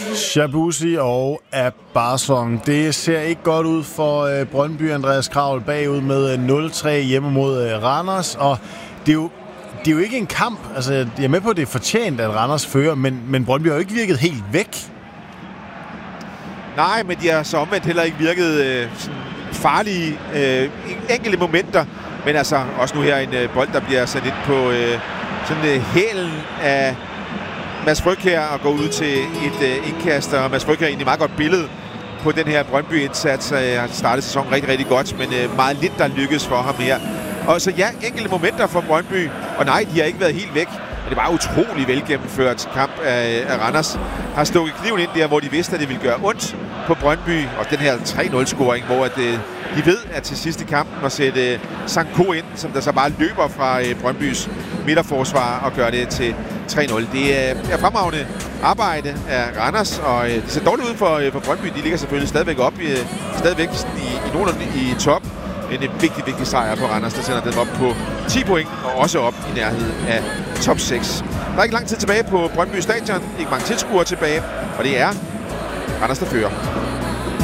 Shabuzi og Abarsson. Det ser ikke godt ud for Brøndby. Andreas Kravl bagud med 0-3 hjemme mod Randers, og det er jo ikke en kamp. Altså, jeg er med på, at det er fortjent, at Randers fører, men Brøndby har jo ikke virket helt væk. Nej, men de har så omvendt heller ikke virket farlige enkelte momenter. Men altså også nu her en bold, der bliver sat ind på hælen af Mads Frykjær og går ud til et indkast. Og Mads Frykjær er egentlig meget godt billede på den her Brøndby-indsats. Har startet sæsonen rigtig, rigtig godt, men meget lidt, der lykkes for ham her. Og så ja, enkelte momenter for Brøndby. Og nej, de har ikke været helt væk. Men det var utrolig velgennemført kamp af Randers. Har stukket kniven ind der, hvor de vidste, at det ville gøre ondt på Brøndby. Og den her 3-0-scoring, hvor de ved, at til sidste kampen at sætte Sanko ind, som der så bare løber fra Brøndbys midterforsvar og gør det til 3-0. Det er fremragende arbejde af Randers, og det ser dårligt ud for Brøndby. De ligger selvfølgelig stadigvæk op i nogenlunde i top. En vigtig sejr på Randers, der sender dem op på 10 point og også op i nærheden af top 6. Der er ikke lang tid tilbage på Brøndby Stadion. Ikke mange tilskuere tilbage, og det er Randers, der fører.